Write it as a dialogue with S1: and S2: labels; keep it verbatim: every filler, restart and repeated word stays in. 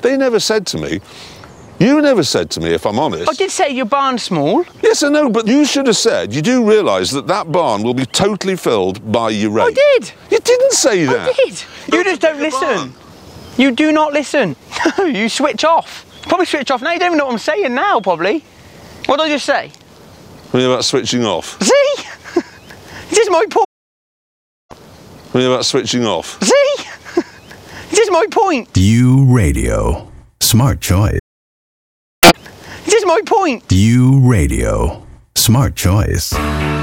S1: They never said to me, you never said to me, if I'm honest...
S2: I did say your barn's small.
S1: Yes, I know, but you should have said, you do realise that that barn will be totally filled by your rape.
S2: I did.
S1: You didn't say that.
S2: I did. You just don't listen. You do not listen. No, you switch off. Probably switch off now. You don't even know what I'm saying now, probably. What did I just say?
S1: What are you about switching off?
S2: See? This is my point.
S1: What are you about switching off?
S2: See? This is my point.
S3: You Radio. Smart choice.
S2: This is my point.
S3: You Radio. Smart choice.